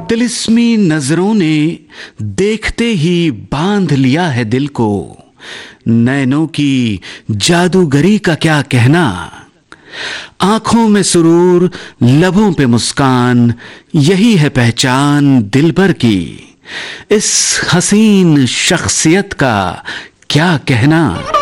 तिलिस्मी नजरों ने देखते ही बांध लिया है दिल को। नैनों की जादूगरी का क्या कहना। आंखों में सुरूर, लबों पे मुस्कान, यही है पहचान दिलबर की। इस हसीन शख्सियत का क्या कहना।